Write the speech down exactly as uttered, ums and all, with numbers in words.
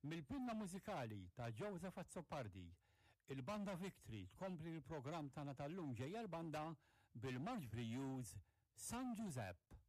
Mill-pinna mużikali ta' Joseph Azzopardi, il-banda Victory tkompli l-programm tagħna tal-lum ġejja l-banda bil-Margery Hughes San Giuseppe.